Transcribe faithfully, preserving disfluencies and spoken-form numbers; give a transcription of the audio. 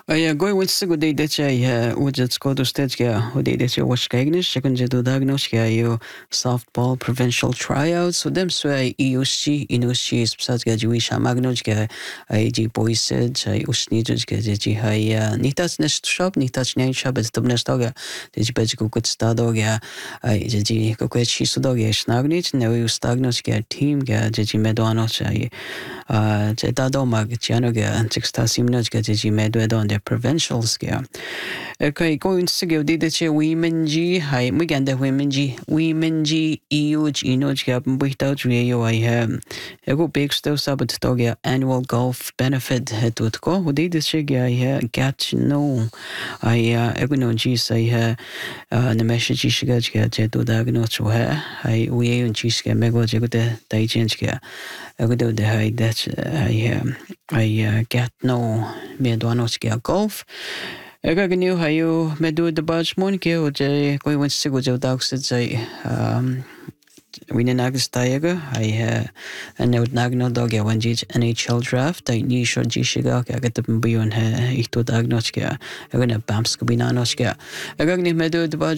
Ai goi wit sigu de de che ya wujat skodu stage ga udi de che wash kaignish chakun je do diagnose ga yo softball provincial tryouts so dem sway E U C inushi spsat ga jui shamagno ga ai ji boysed ai usni ju ga ji hai nitas nest shop nitas nine shop es dum nest ga de ji bej ku kut stado ga ai je ji ku ku chi sudo ga snagnich ne u stagnos ga team ga je ji medano chai a je dado mag chano ga sixta simnos ga je ji medwedo the provincials ga okay going to go did the women g hi we get the women g women g eu g no ga buita trio I have a go big still sabat dog annual golf benefit het ut ko wo did the ga I get no I uh go no g say ha na message shiga ga je do dag no cho ha I we un g ga me go je go de dai change ga I go do the hi that I I get no me do no ga golf Ega gnu hayo medu de badge mon ke o je koi went to go je dag sit say um we na nagas taiga I ha and no nagno dog ya one G N H L draft I ni sho ji shiga ka get the bion ha ito dag no ga ega na bams ko binano ga ega gnu medu de